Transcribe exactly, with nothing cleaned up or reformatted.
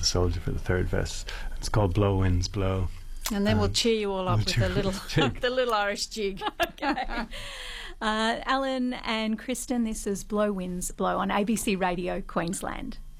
the Soldier for the third verse. It's called Blow Winds Blow. And then um, we'll cheer you all up we'll with a little, the little Irish jig. Okay. Uh, Alan and Kristen, this is Blow Winds Blow on A B C Radio Queensland.